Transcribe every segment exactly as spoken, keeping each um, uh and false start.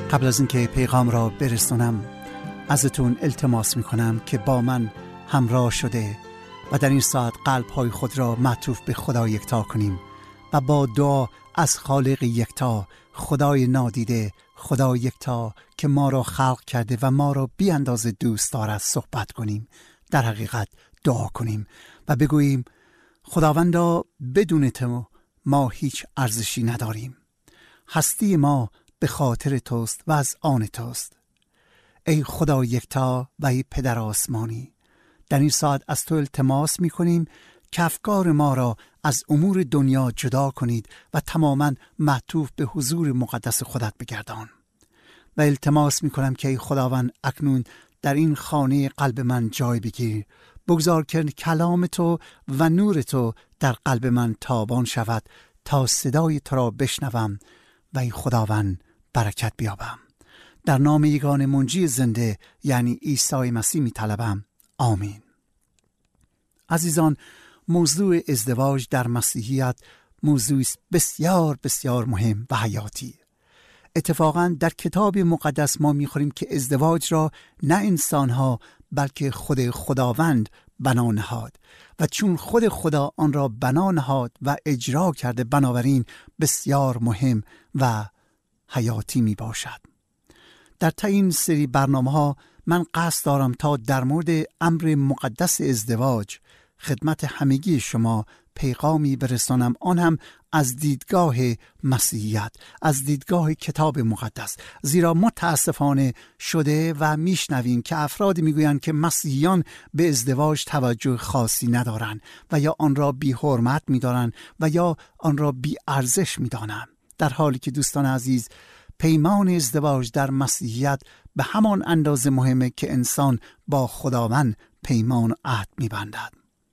قبل از اینکه پیغام را برسونم ازتون التماس میکنم که با من همراه شده و در این ساعت قلب‌های خود را معطوف به خدا یکتا کنیم و با دعا از خالق یکتا، خدای نادیده، خدا یکتا که ما را خلق کرده و ما را بی اندازه دوست دارد صحبت کنیم. در حقیقت دعا کنیم و بگوییم خداوندا بدون تو ما هیچ ارزشی نداریم. هستی ما به خاطر توست و از آن توست. ای خدا یکتا و ای پدر آسمانی، در این ساعت از تو التماس می کنیم که افکار ما را از امور دنیا جدا کنید و تماما معطوف به حضور مقدس خودت بگردان. و التماس می کنم که ای خداوند اکنون در این خانه قلب من جای بگیر. بگذار که کلام تو و نور تو در قلب من تابان شود تا صدای تو را بشنوم و ای خداوند برکت بیابم. در نام یگانه منجی زنده یعنی عیسی مسیح می طلبم. آمین. عزیزان، موضوع ازدواج در مسیحیت موضوعی بسیار بسیار مهم و حیاتی. اتفاقاً در کتاب مقدس ما می‌خوانیم که ازدواج را نه انسان‌ها بلکه خود خداوند بنا نهاد و چون خود خدا آن را بنا نهاد و اجرا کرده، بنابراین بسیار مهم و حیاتی می باشد. در طی این سری برنامه‌ها من قصد دارم تا در مورد امر مقدس ازدواج خدمت همگی شما پیغامی برسانم، آن هم از دیدگاه مسیحیت، از دیدگاه کتاب مقدس. زیرا متاسفانه شده و میشنویم که افراد میگویند که مسیحیان به ازدواج توجه خاصی ندارند و یا آن را بی حرمت میدارند و یا آن را بی ارزش میدانند، در حالی که دوستان عزیز پیمان ازدواج در مسیحیت به همان اندازه مهمه که انسان با خداوند پیمان عهد میبندد.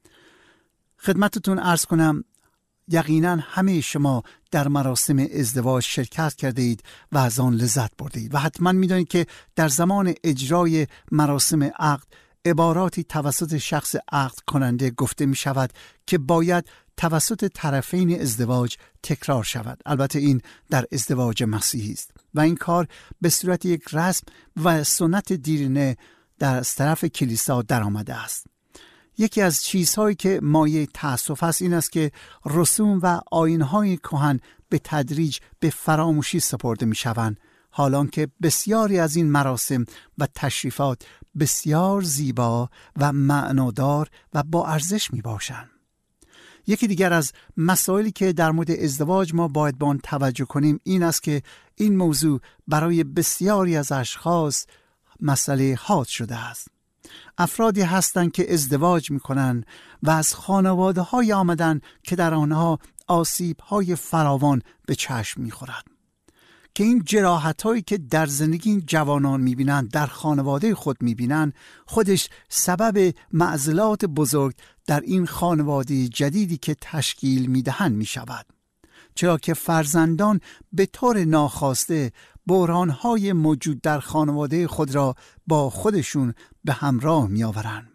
خدمتتون عرض کنم یقینا همه شما در مراسم ازدواج شرکت کرده اید و از آن لذت برده اید و حتما میدانید که در زمان اجرای مراسم عقد عباراتی توسط شخص عقد کننده گفته می شود که باید توسط طرفین ازدواج تکرار شود. البته این در ازدواج مسیحی است و این کار به صورت یک رسم و سنت دیرینه در طرف کلیسا در آمده است. یکی از چیزهایی که مایه تأسف است این است که رسوم و آیین‌های کهن به تدریج به فراموشی سپرده می‌شوند، حالان که بسیاری از این مراسم و تشریفات بسیار زیبا و معنادار و با ارزش می‌باشند. یکی دیگر از مسائلی که در مورد ازدواج ما باید به آن توجه کنیم این است که این موضوع برای بسیاری از اشخاص مسئله حاد شده است. افرادی هستند که ازدواج میکنن و از خانواده های آمدن که در آنها آسیب های فراوان به چشم میخورد، که این جراحت هایی که در زندگی این جوانان میبینن در خانواده خود میبینن خودش سبب معضلات بزرگ در این خانواده جدیدی که تشکیل میدهن میشود، چرا که فرزندان به طور ناخواسته بحران‌های موجود در خانواده خود را با خودشون به همراه می‌آورند.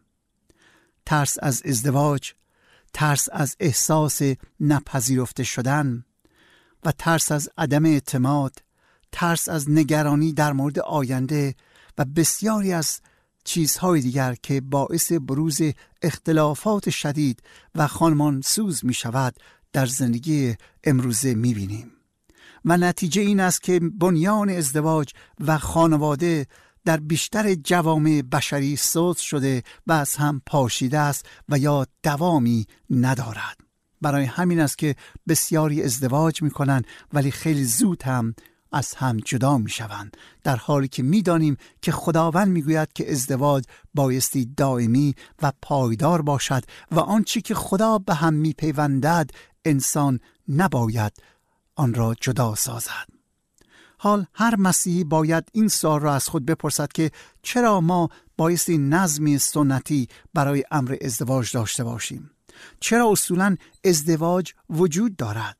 ترس از ازدواج، ترس از احساس نپذیرفته شدن و ترس از عدم اعتماد، ترس از نگرانی در مورد آینده و بسیاری از چیزهای دیگر که باعث بروز اختلافات شدید و خانمانسوز می‌شود در زندگی امروزه می‌بینیم. و نتیجه این است که بنیان ازدواج و خانواده در بیشتر جوامع بشری سوز شده و از هم پاشیده است و یا دوامی ندارد. برای همین است که بسیاری ازدواج میکنن ولی خیلی زود هم از هم جدا میشوند، در حالی که میدانیم که خداوند میگوید که ازدواج بایستی دائمی و پایدار باشد و آنچه که خدا به هم میپیوندد انسان نباید آن را جدا سازد. حال هر مسیحی باید این سوال را از خود بپرسد که چرا ما بایستی نظمی سنتی برای امر ازدواج داشته باشیم؟ چرا اصولاً ازدواج وجود دارد؟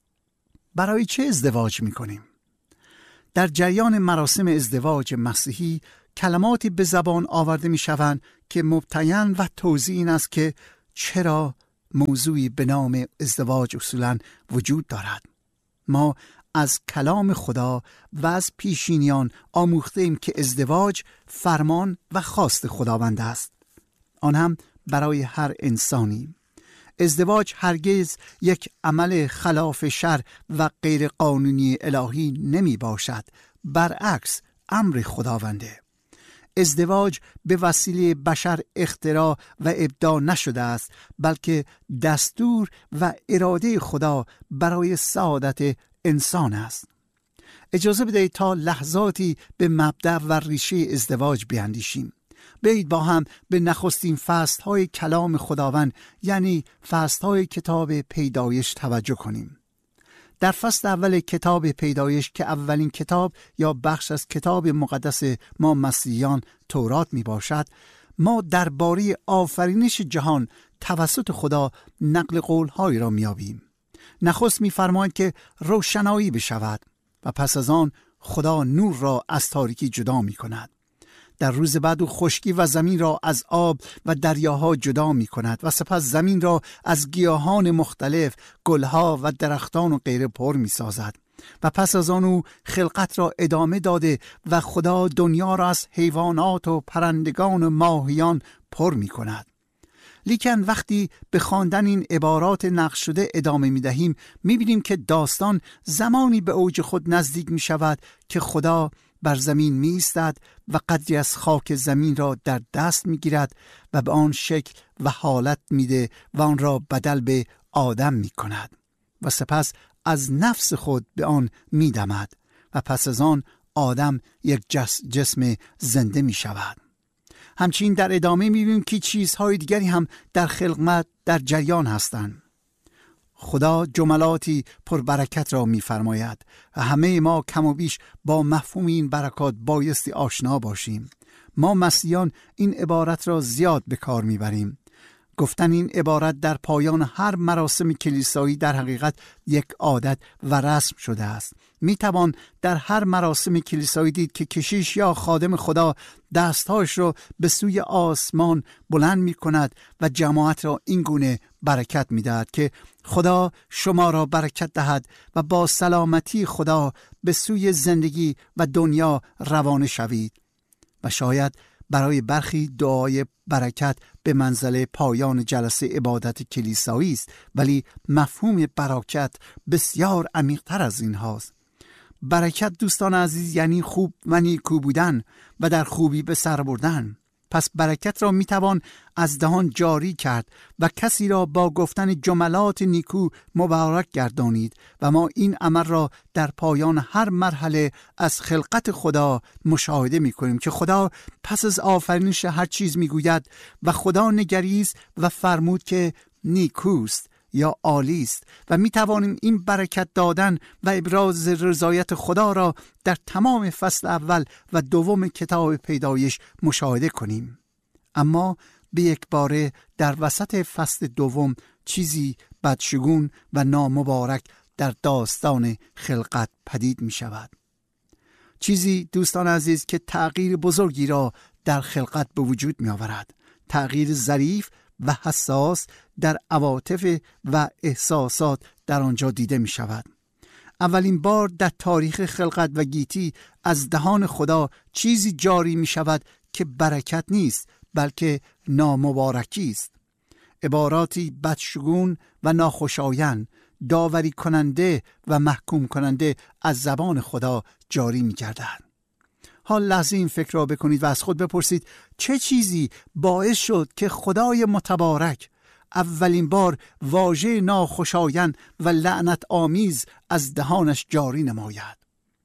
برای چه ازدواج میکنیم؟ در جریان مراسم ازدواج مسیحی کلماتی به زبان آورده میشوند که مبتین و توضیح این است که چرا موضوعی به نام ازدواج اصولاً وجود دارد. ما از کلام خدا و از پیشینیان آموخته ایم که ازدواج فرمان و خواست خداوند است، آن هم برای هر انسانی. ازدواج هرگز یک عمل خلاف شرع و غیر قانونی الهی نمی باشد، برعکس امر خداونده. ازدواج به وسیله بشر اختراع و ابداع نشده است، بلکه دستور و اراده خدا برای سعادت انسان است. اجازه بدهید تا لحظاتی به مبدأ و ریشه ازدواج بیاندیشیم. بیایید با هم به نخستین فصل‌های کلام خداوند، یعنی فصل‌های کتاب پیدایش توجه کنیم. در فصل اول کتاب پیدایش که اولین کتاب یا بخش از کتاب مقدس ما مسیحیان تورات می باشد، ما درباره آفرینش جهان توسط خدا نقل قول‌هایی را می‌یابیم. نخست می‌فرماید که روشنایی بشود و پس از آن خدا نور را از تاریکی جدا می‌کند. در روز بعد او خشکی و زمین را از آب و دریاها جدا می کند و سپس زمین را از گیاهان مختلف، گلها و درختان و غیره پر می سازد و پس از آن او خلقت را ادامه داده و خدا دنیا را از حیوانات و پرندگان و ماهیان پر می کند. لیکن وقتی به خواندن این عبارات نقش شده ادامه می دهیم، می بینیم که داستان زمانی به اوج خود نزدیک می شود که خدا بر زمین می ایستد و قدری از خاک زمین را در دست می گیرد و به آن شکل و حالت می ده و آن را بدل به آدم می کند و سپس از نفس خود به آن می دمد و پس از آن آدم یک جس جسم زنده می شود. همچنین در ادامه می بینیم که چیزهای دیگری هم در خلقت در جریان هستند. خدا جملاتی پربرکت را می‌فرماید و همه ما کم و بیش با مفهوم این برکات بایستی آشنا باشیم. ما مسیحیان این عبارت را زیاد به کار می‌بریم. گفتن این عبارت در پایان هر مراسم کلیسایی در حقیقت یک عادت و رسم شده است. میتوان در هر مراسم کلیسایی دید که کشیش یا خادم خدا دستهاش را به سوی آسمان بلند می کند و جماعت را این گونه برکت می دهد که خدا شما را برکت دهد و با سلامتی خدا به سوی زندگی و دنیا روانه شوید. و شاید برای برخی دعای برکت به منزله پایان جلسه عبادت کلیسایی است، ولی مفهوم برکت بسیار عمیق‌تر از این هاست. برکت دوستان عزیز یعنی خوب و نیکو بودن و در خوبی به سر بردن. پس برکت را میتوان از دهان جاری کرد و کسی را با گفتن جملات نیکو مبارک گردانید و ما این عمل را در پایان هر مرحله از خلقت خدا مشاهده میکنیم که خدا پس از آفرینش هر چیز میگوید و خدا نگریست و فرمود که نیکوست یا عالی است و می توانیم این برکت دادن و ابراز رضایت خدا را در تمام فصل اول و دوم کتاب پیدایش مشاهده کنیم. اما به یک باره در وسط فصل دوم چیزی بدشگون و نامبارک در داستان خلقت پدید می شود. چیزی دوستان عزیز که تغییر بزرگی را در خلقت به وجود می آورد. تغییر ظریف و حساس در عواطف و احساسات در آنجا دیده می شود. اولین بار در تاریخ خلقت و گیتی از دهان خدا چیزی جاری می شود که برکت نیست بلکه نامبارکی است. عباراتی بدشگون و ناخوشایند، داوری کننده و محکوم کننده از زبان خدا جاری می گردند. حال لحظه این فکر را بکنید و از خود بپرسید چه چیزی باعث شد که خدای متبارک اولین بار واژه ناخوشایند و لعنت آمیز از دهانش جاری نماید.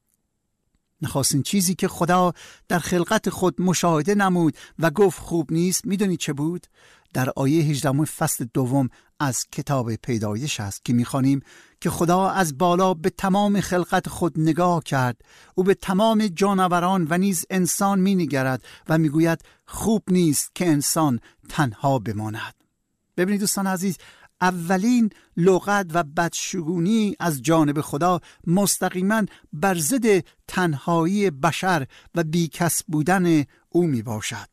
نخستین چیزی که خدا در خلقت خود مشاهده نمود و گفت خوب نیست، میدونید چه بود؟ در آیه هجدهم فصل دوم از کتاب پیدایش است که میخوانیم که خدا از بالا به تمام خلقت خود نگاه کرد. او به تمام جانوران و نیز انسان مینگرد و میگوید خوب نیست که انسان تنها بماند. ببینید دوستان عزیز، اولین لغت و بدشگونی از جانب خدا مستقیما بر ضد تنهایی بشر و بیکس بودن او می باشد.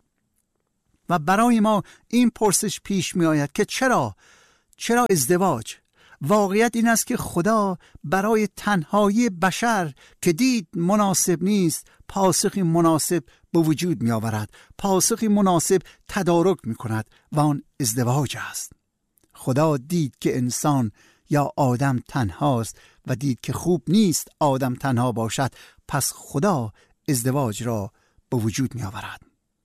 و برای ما این پرسش پیش می آید که چرا چرا ازدواج واقعیت این است که خدا برای تنهایی بشر که دید مناسب نیست پاسخی مناسب به وجود می آورد، پاسخی مناسب تدارک می کند و آن ازدواج است. خدا دید که انسان یا آدم تنهاست و دید که خوب نیست آدم تنها باشد، پس خدا ازدواج را به وجود می آورد.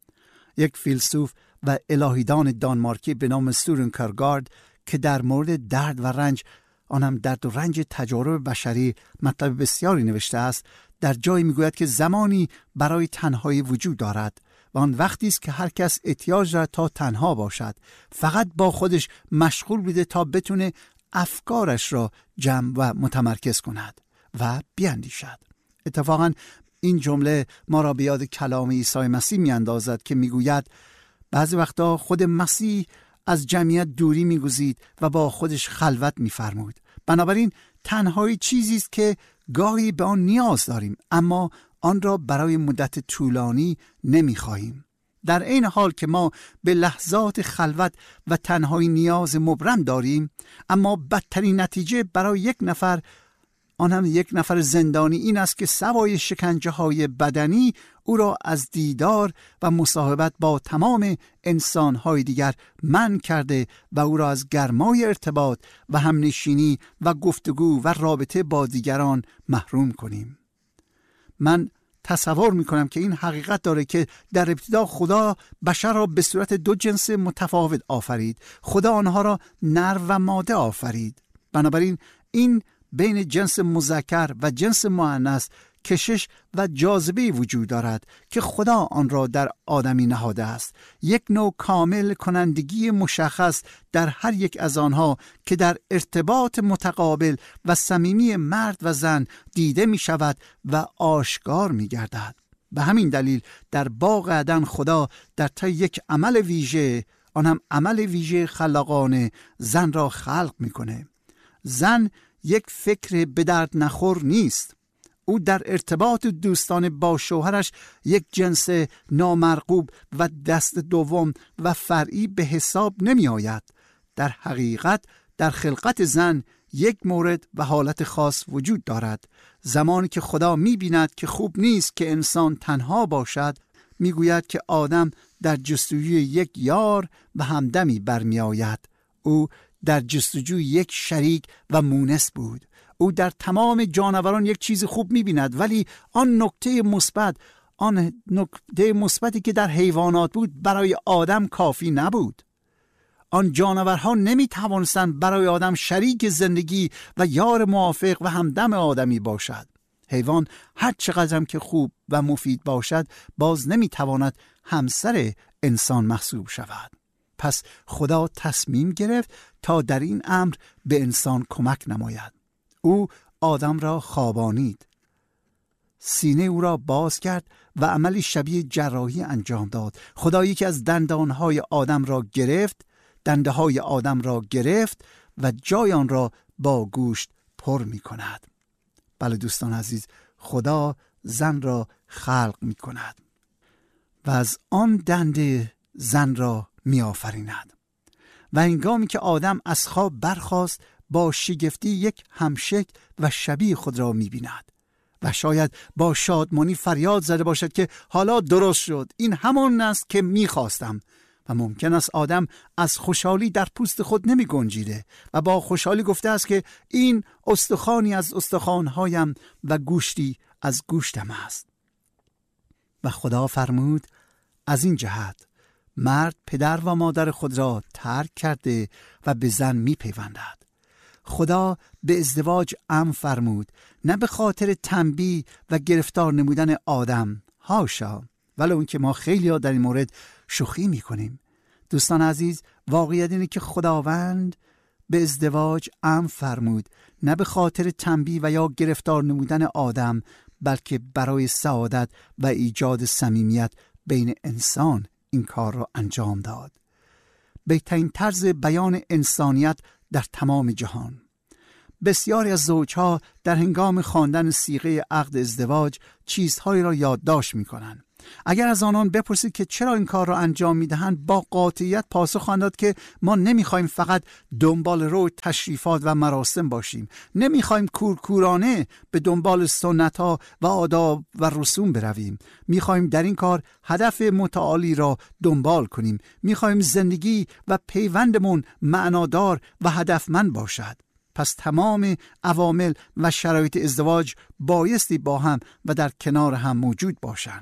یک فیلسوف و الهیدان دانمارکی به نام سورن کیرکگارد که در مورد درد و رنج، آنم درد و رنج تجارب بشری، مطلب بسیاری نوشته است. در جایی میگوید که زمانی برای تنهایی وجود دارد و آن وقتی است که هر کس احتیاج دارد تا تنها باشد، فقط با خودش مشغول بوده تا بتونه افکارش را جمع و متمرکز کند و بیاندیشد. اتفاقا این جمله ما را به یاد کلام عیسی مسیح میاندازد که میگوید بعضی وقتا خود مسیح از جمعیت دوری می‌گزید و با خودش خلوت می‌فرمود. بنابراین تنهایی چیزی است که گاهی به آن نیاز داریم، اما آن را برای مدت طولانی نمی‌خواهیم. در این حال که ما به لحظات خلوت و تنهایی نیاز مبرم داریم، اما بدترین نتیجه برای یک نفر، آن هم یک نفر زندانی، این است که سوای شکنجه های بدنی او را از دیدار و مصاحبت با تمام انسان های دیگر منع کرده و او را از گرمای ارتباط و همنشینی و گفتگو و رابطه با دیگران محروم کنیم. من تصور می کنم که این حقیقت داره که در ابتدا خدا بشر را به صورت دو جنس متفاوت آفرید. خدا آنها را نر و ماده آفرید. بنابراین این بین جنس مذکر و جنس مؤنث کشش و جاذبه وجود دارد که خدا آن را در آدمی نهاده است. یک نوع کامل کنندگی مشخص در هر یک از آنها که در ارتباط متقابل و صمیمی مرد و زن دیده می شود و آشکار می گردد. به همین دلیل در باغ عدن خدا در طی یک عمل ویژه، آن هم عمل ویژه خلاقانه، زن را خلق می کنه. زن یک فکر به درد نخور نیست. او در ارتباط دوستانه با شوهرش یک جنس نامرغوب و دست دوم و فرعی به حساب نمی آید. در حقیقت در خلقت زن یک مورد و حالت خاص وجود دارد. زمانی که خدا می بیند که خوب نیست که انسان تنها باشد، می گوید که آدم در جستجوی یک یار و همدمی برمی آید. او در جستجوی یک شریک و مونس بود. او در تمام جانوران یک چیز خوب می‌بیند، ولی آن نکته مثبت، آن نکته مثبتی که در حیوانات بود برای آدم کافی نبود. آن جانورها نمی‌توانستند برای آدم شریک زندگی و یار موافق و همدم آدمی باشد. حیوان هر چقدر هم که خوب و مفید باشد، باز نمی‌تواند همسر انسان محسوب شود. پس خدا تصمیم گرفت تا در این امر به انسان کمک نماید. او آدم را خوابانید، سینه او را باز کرد و عملی شبیه جراحی انجام داد. خدا یکی از دندانهای آدم را گرفت، دنده های آدم را گرفت و جای آن را با گوشت پر می کند. بله دوستان عزیز، خدا زن را خلق می کند و از آن دنده زن را می آفریند. و هنگامی که آدم از خواب برخاست، با شگفتی یک همشکل و شبیه خود را می بیند و شاید با شادمانی فریاد زده باشد که حالا درست شد، این همان است که می خواستم. و ممکن است آدم از خوشحالی در پوست خود نمی گنجیده و با خوشحالی گفته است که این استخوانی از استخوانهایم و گوشتی از گوشتم است. و خدا فرمود از این جهت مرد پدر و مادر خود را ترک کرده و به زن می پیوندد. خدا به ازدواج امر فرمود، نه به خاطر تنبیه و گرفتار نمودن آدم، هاشا، ولی اون که ما خیلی ها در این مورد شوخی می کنیم. دوستان عزیز، واقعیت اینه که خداوند به ازدواج امر فرمود، نه به خاطر تنبیه و یا گرفتار نمودن آدم، بلکه برای سعادت و ایجاد صمیمیت بین انسان این کار را انجام داد. بهترین طرز بیان انسانیت در تمام جهان. بسیاری از زوجها در هنگام خواندن صیغه عقد ازدواج چیزهایی را یادداشت می‌کنند. اگر از آنان بپرسید که چرا این کار را انجام میدهند، با قاطعیت پاسخ خواهند داد که ما نمیخوایم فقط دنبال رو تشریفات و مراسم باشیم، نمیخوایم کورکورانه به دنبال سنت ها و آداب و رسوم برویم، میخوایم در این کار هدف متعالی را دنبال کنیم، میخوایم زندگی و پیوندمون معنادار و هدفمند باشد. پس تمام عوامل و شرایط ازدواج بایستی با هم و در کنار هم موجود باشند.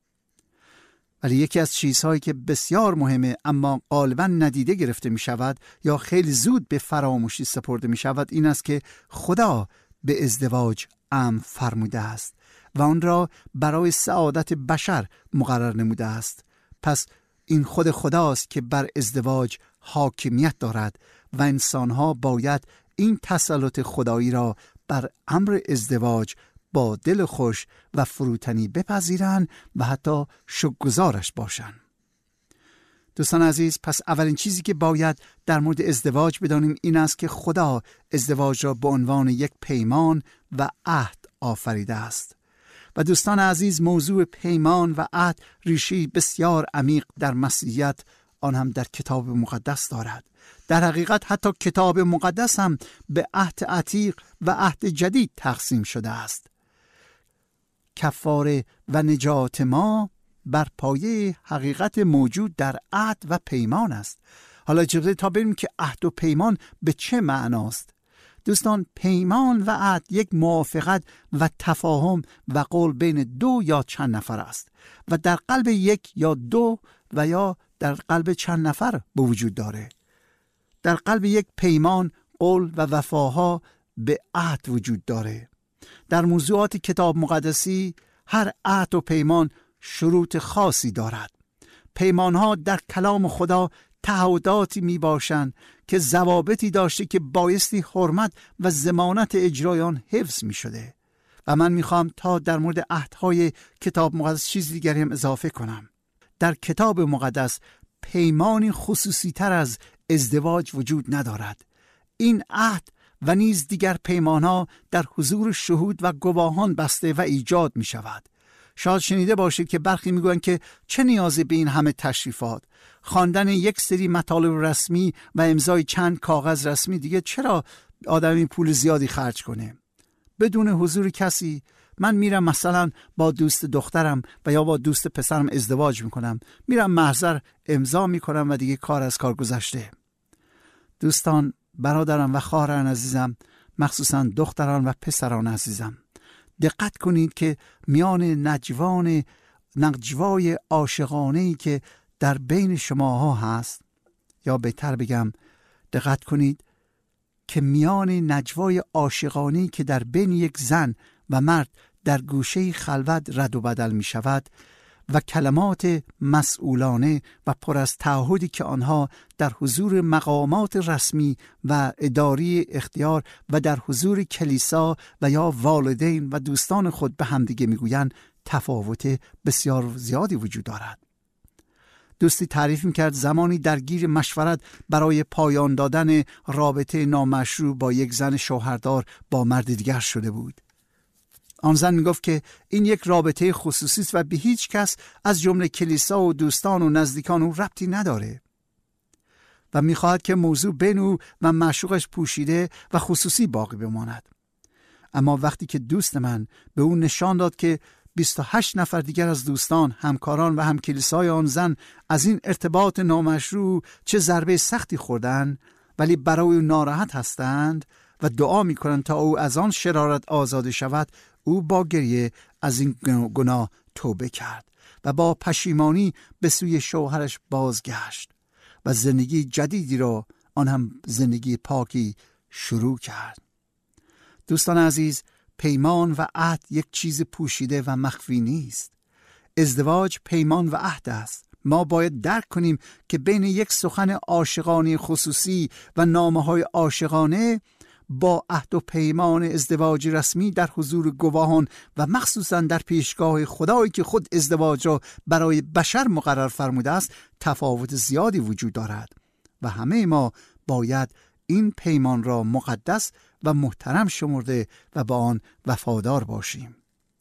ولی یکی از چیزهایی که بسیار مهمه اما غالباً ندیده گرفته می شود یا خیلی زود به فراموشی سپرده می شود این است که خدا به ازدواج امر فرموده است و آن را برای سعادت بشر مقرر نموده است. پس این خود خداست که بر ازدواج حاکمیت دارد و انسانها باید این تسلط خدایی را بر امر ازدواج با دل خوش و فروتنی بپذیرند و حتی شکرگزارش باشند. دوستان عزیز، پس اولین چیزی که باید در مورد ازدواج بدانیم این است که خدا ازدواج را به عنوان یک پیمان و عهد آفریده است. و دوستان عزیز، موضوع پیمان و عهد ریشه‌ای بسیار عمیق در مسیحیت، آن هم در کتاب مقدس دارد. در حقیقت حتی کتاب مقدس هم به عهد عتیق و عهد جدید تقسیم شده است. کفاره و نجات ما بر پایه حقیقت موجود در عهد و پیمان است. حالا اجازه تا ببینیم که عهد و پیمان به چه معناست. دوستان، پیمان و عهد یک موافقت و تفاهم و قول بین دو یا چند نفر است و در قلب یک یا دو و یا در قلب چند نفر به وجود داره. در قلب یک پیمان، قول و وفاها به عهد وجود داره. در موضوعات کتاب مقدسی هر عهد و پیمان شروط خاصی دارد. پیمانها در کلام خدا تعهداتی می باشند که ضوابطی داشته که بایستی حرمت و ضمانت اجرای آن حفظ می شده. و من می خواهم تا در مورد عهدهای کتاب مقدس چیز دیگری هم اضافه کنم. در کتاب مقدس پیمانی خصوصی تر از ازدواج وجود ندارد. این عهد و نیز دیگر پیمانها در حضور شهود و گواهان بسته و ایجاد می شود. شاید شنیده باشید که برخی می گویند که چه نیازی به این همه تشریفات، خواندن یک سری مطالب رسمی و امضای چند کاغذ رسمی، دیگه چرا آدمی پول زیادی خرج کنه بدون حضور کسی؟ من میرم مثلا با دوست دخترم و یا با دوست پسرم ازدواج میکنم، میرم محضر امضا میکنم و دیگه کار از کار گذشته. دوستان، برادران و خواهران عزیزم، مخصوصا دختران و پسران عزیزم، دقت کنید که میان نجوان نجوای عاشقانه‌ای که در بین شماها هست، یا بهتر بگم دقت کنید که میان نجوای عاشقانه‌ای که در بین یک زن و مرد در گوشه خلوت رد و بدل می شود و کلمات مسئولانه و پر از تعهدی که آنها در حضور مقامات رسمی و اداری اختیار و در حضور کلیسا و یا والدین و دوستان خود به همدیگه میگویند، تفاوت بسیار زیادی وجود دارد. دوستی تعریف میکرد زمانی درگیر مشورت برای پایان دادن رابطه نامشروع با یک زن شوهردار با مرد دیگر شده بود. آن زن میگفت که این یک رابطه خصوصی است و به هیچ کس از جمله کلیسا و دوستان و نزدیکان او ربطی نداره و میخواهد که موضوع بین او و معشوقش پوشیده و خصوصی باقی بماند. اما وقتی که دوست من به او نشان داد که بیست و هشت نفر دیگر از دوستان، همکاران و هم کلیسای آن زن از این ارتباط نامشروع چه ضربه سختی خوردن، ولی برای او ناراحت هستند و دعا میکنند تا او از آن شرارت آزاد شود، او با گریه از این گناه توبه کرد و با پشیمانی به سوی شوهرش بازگشت و زندگی جدیدی را، آن هم زندگی پاکی، شروع کرد. دوستان عزیز، پیمان و عهد یک چیز پوشیده و مخفی نیست. ازدواج پیمان و عهد است. ما باید درک کنیم که بین یک سخن عاشقانه خصوصی و نامه‌های عاشقانه با عهد و پیمان ازدواج رسمی در حضور گواهان و مخصوصا در پیشگاه خدایی که خود ازدواج را برای بشر مقرر فرموده است، تفاوت زیادی وجود دارد و همه ما باید این پیمان را مقدس و محترم شمرده و با آن وفادار باشیم.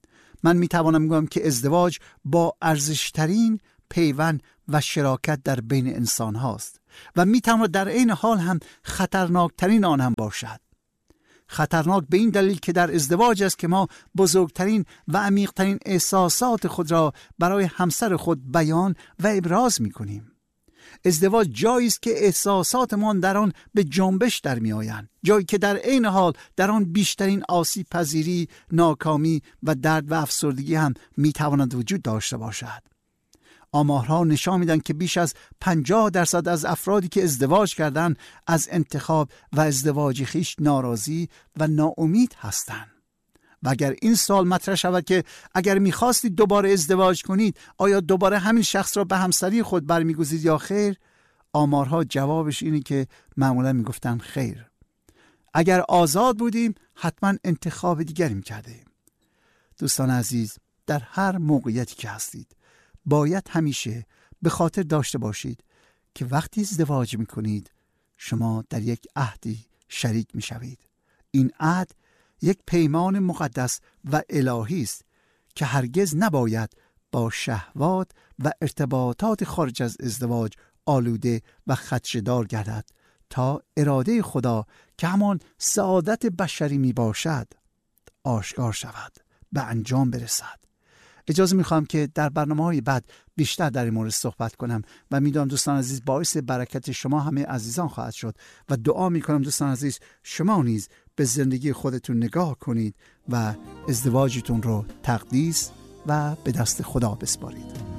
من میتوانم بگم که ازدواج با ارزشترین پیوند و شراکت در بین انسان هاست و میتواند در این حال هم خطرناکترین آن هم باشد. خطرناک به این دلیل که در ازدواج است که ما بزرگترین و عمیقترین احساسات خود را برای همسر خود بیان و ابراز میکنیم. ازدواج جایی است که احساساتمان در آن به جنبش در می آیند، جایی که در عین حال در آن بیشترین آسیب پذیری، ناکامی و درد و افسردگی هم می تواند وجود داشته باشد. آمارها نشان میدن که بیش از پنجاه درصد از افرادی که ازدواج کردند از انتخاب و ازدواج خویش ناراضی و ناامید هستند. و اگر این سوال مطرح شود که اگر میخواستید دوباره ازدواج کنید، آیا دوباره همین شخص را به همسری خود برمیگزید یا خیر؟ آمارها جوابش اینه که معمولا میگفتن خیر. اگر آزاد بودیم حتما انتخاب دیگری میکردیم. دوستان عزیز، در هر موقعیتی که هستید باید همیشه به خاطر داشته باشید که وقتی ازدواج میکنید شما در یک عهدی شریک میشوید. این عهد یک پیمان مقدس و الهی است که هرگز نباید با شهوات و ارتباطات خارج از ازدواج آلوده و خدشه‌دار گردد تا اراده خدا که همان سعادت بشری می باشد آشکار شود، به انجام برسد. اجازه میخوام که در برنامه‌های بعد بیشتر در این مورد صحبت کنم و میدونم دوستان عزیز باعث برکت شما همه عزیزان خواهد شد و دعا میکنم دوستان عزیز شما نیز به زندگی خودتون نگاه کنید و ازدواجتون رو تقدیس و به دست خدا بسپارید.